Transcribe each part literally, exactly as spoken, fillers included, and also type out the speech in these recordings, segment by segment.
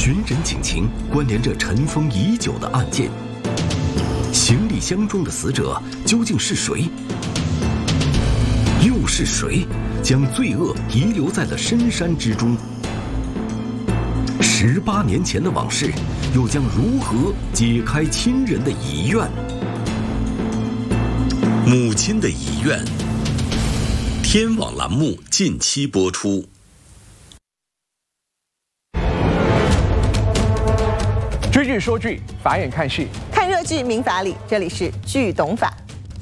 寻人警情关联着尘封已久的案件，行李箱中的死者究竟是谁？又是谁将罪恶遗留在了深山之中？十八年前的往事，又将如何解开亲人的遗愿？母亲的遗愿。天网栏目近期播出。 追剧说剧，法眼看戏， 看热剧民法理，这里是剧懂法。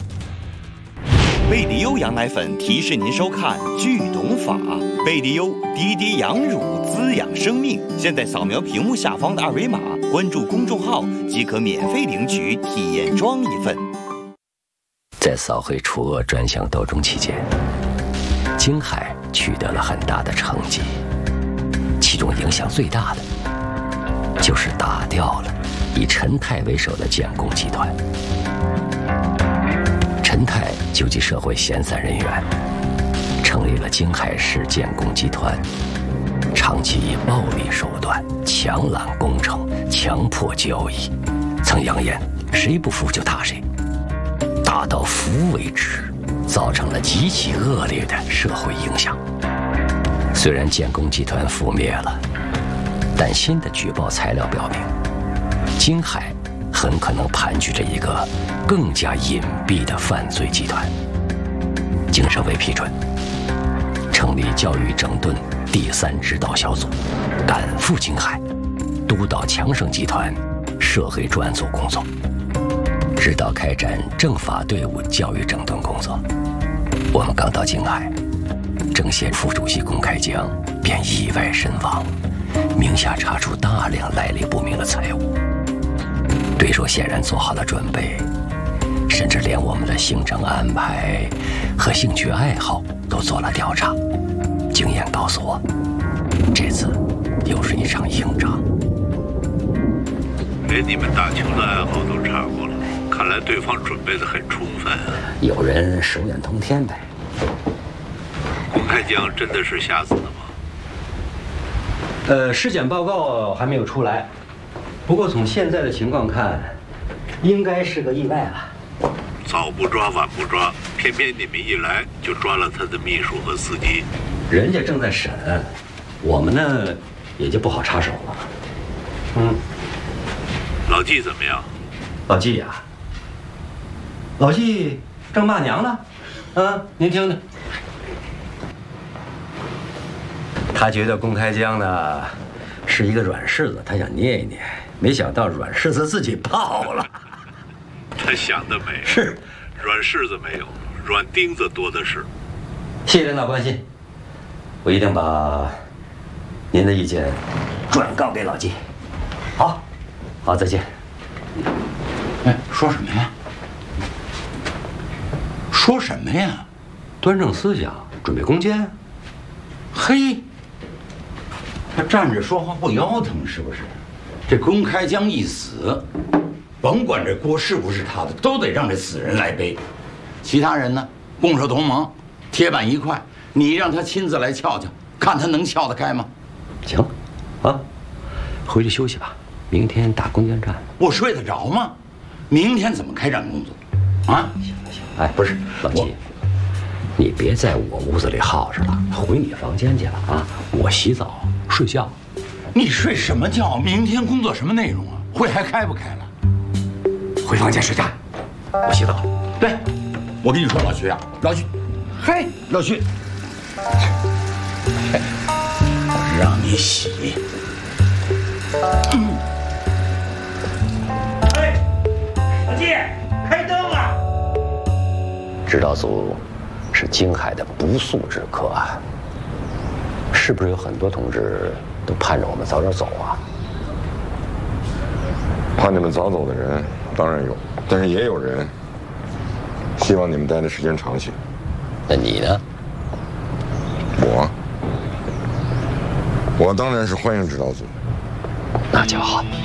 贝迪优羊奶粉提示您收看《剧懂法》。贝迪优滴滴羊乳滋养生命。现在扫描屏幕下方的二维码，关注公众号即可免费领取体验装一份。 在扫黑除恶专项斗争期间，京海取得了很大的成绩，其中影响最大的就是打掉了以陈泰为首的建工集团。陈泰纠集社会闲散人员，成立了京海市建工集团，长期以暴力手段强揽工程、强迫交易，曾扬言谁不服就打谁，打到服为止，造成了极其恶劣的社会影响。虽然建工集团覆灭了，但新的举报材料表明，京海很可能盘踞着一个更加隐蔽的犯罪集团。经省委批准，成立教育整顿第三指导小组，赶赴京海，督导强盛集团涉黑专案组工作，指导开展政法队伍教育整顿工作。我们刚到京海，政协副主席龚开江便意外身亡，名下查出大量来历不明的财物。对手显然做好了准备，甚至连我们的行程安排和兴趣爱好都做了调查。经验告诉我，这次又是一场硬仗。 连你们打球的爱好都查过了，看来对方准备得很充分啊。 有人手眼通天呗。 龚开江真的是吓死的吗？ 呃，尸检报告还没有出来，不过从现在的情况看，应该是个意外了。 早不抓晚不抓，偏偏你们一来就抓了他的秘书和司机。 人家正在审，我们呢也就不好插手了。嗯， 老纪怎么样？ 老纪呀、啊，老纪正骂娘呢。啊，您听听。他觉得龚开江呢是一个软柿子，他想捏一捏，没想到软柿子自己爆了。 他想得美， 是软柿子没有，软钉子多的是。 谢谢领导关心，我一定把您的意见转告给老纪。好，好，再见。 哎，说什么呀？说什么呀？ 端正思想，准备攻坚。 嘿，他站着说话不腰疼是不是？这龚开江一死，甭管这锅是不是他的，都得让这死人来背。其他人呢，共守同盟，铁板一块，你让他亲自来撬撬，看他能撬得开吗？ 行，啊，回去休息吧，明天打攻坚战。我睡得着吗？明天怎么开展工作？啊， 行了行了，哎，不是老纪，你别在我屋子里耗着了，回你房间去了啊！我洗澡睡觉。 你睡什么觉？明天工作什么内容啊？会还开不开了？ 回房间睡觉，我洗澡。 对，我跟你说，老徐啊，老徐，嘿，老徐，嘿，我让你洗。嗯。 哎，老纪，开灯了。 指导组是京海的不速之客啊，是不是有很多同志都盼着我们早点走啊？ 盼你们早走的人当然有，但是也有人希望你们待的时间长些。 那你呢？ 我，我当然是欢迎指导组。 那就好。